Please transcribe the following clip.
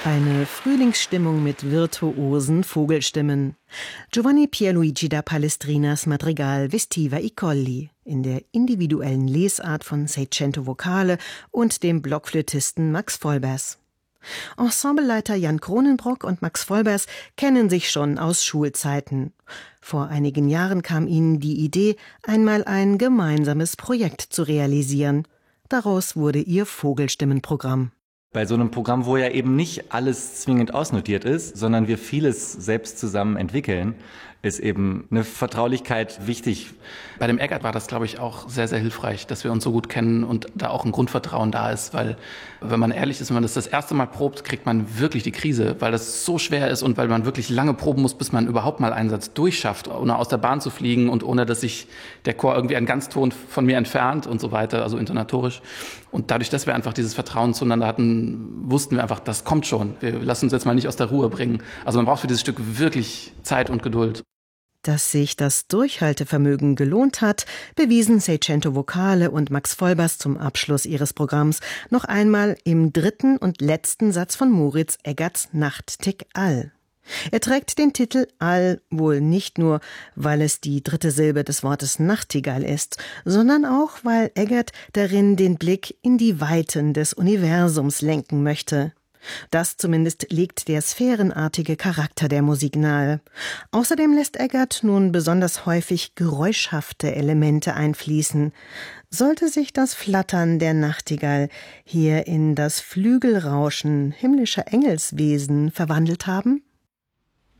Eine Frühlingsstimmung mit virtuosen Vogelstimmen. Giovanni Pierluigi da Palestrinas Madrigal Vestiva i Colli in der individuellen Lesart von Seicento Vocale und dem Blockflötisten Max Vollbers. Ensembleleiter Jan Kronenbrock und Max Vollbers kennen sich schon aus Schulzeiten. Vor einigen Jahren kam ihnen die Idee, einmal ein gemeinsames Projekt zu realisieren. Daraus wurde ihr Vogelstimmenprogramm. Bei so einem Programm, wo ja eben nicht alles zwingend ausnotiert ist, sondern wir vieles selbst zusammen entwickeln, ist eben eine Vertraulichkeit wichtig. Bei dem Eggert war das, glaube ich, auch sehr, sehr hilfreich, dass wir uns so gut kennen und da auch ein Grundvertrauen da ist, weil, wenn man ehrlich ist, wenn man das erste Mal probt, kriegt man wirklich die Krise, weil das so schwer ist und weil man wirklich lange proben muss, bis man überhaupt mal einen Satz durchschafft, ohne aus der Bahn zu fliegen und ohne, dass sich der Chor irgendwie einen Ganzton von mir entfernt und so weiter, also intonatorisch. Und dadurch, dass wir einfach dieses Vertrauen zueinander hatten, wussten wir einfach, das kommt schon. Wir lassen uns jetzt mal nicht aus der Ruhe bringen. Also man braucht für dieses Stück wirklich Zeit und Geduld. Dass sich das Durchhaltevermögen gelohnt hat, bewiesen Seicento Vocale und Max Vollbers zum Abschluss ihres Programms noch einmal im dritten und letzten Satz von Moritz Eggerts Nachttick All. Er trägt den Titel All wohl nicht nur, weil es die dritte Silbe des Wortes Nachtigall ist, sondern auch, weil Eggert darin den Blick in die Weiten des Universums lenken möchte. Das zumindest legt der sphärenartige Charakter der Musik nahe. Außerdem lässt Eggert nun besonders häufig geräuschhafte Elemente einfließen. Sollte sich das Flattern der Nachtigall hier in das Flügelrauschen himmlischer Engelswesen verwandelt haben?